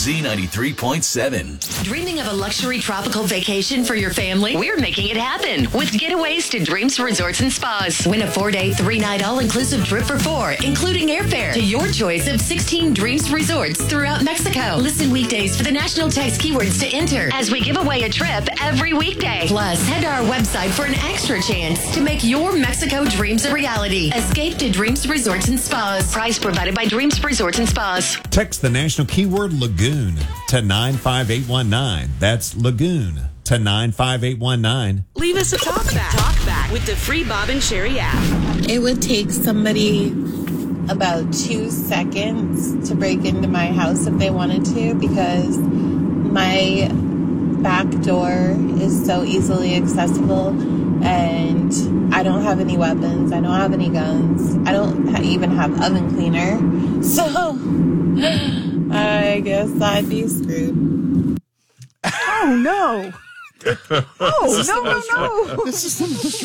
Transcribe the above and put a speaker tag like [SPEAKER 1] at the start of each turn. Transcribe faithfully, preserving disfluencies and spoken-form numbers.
[SPEAKER 1] Z ninety-three point seven.
[SPEAKER 2] Dreaming of a luxury tropical vacation for your family? We're making it happen with Getaways to Dreams Resorts and Spas. Win a four-day, three-night all-inclusive trip for four, including airfare to your choice of sixteen Dreams Resorts throughout Mexico. Listen weekdays for the national text keywords to enter as we give away a trip every weekday. Plus, head to our website for an extra chance to make your Mexico dreams a reality. Escape to Dreams Resorts and Spas. Prize provided by Dreams Resorts and Spas.
[SPEAKER 3] Text the national keyword Lagoon to nine five eight one nine. That's Lagoon to nine five eight one nine.
[SPEAKER 4] Leave us a talk back. Talk back with the free Bob and Sherry app.
[SPEAKER 5] It would take somebody about two seconds to break into my house if they wanted to, because my back door is so easily accessible, and I don't have any weapons. I don't have any guns. I don't ha- even have oven cleaner. So I guess I'd be screwed.
[SPEAKER 6] Oh, no. Oh, no, no, no.
[SPEAKER 7] This is the most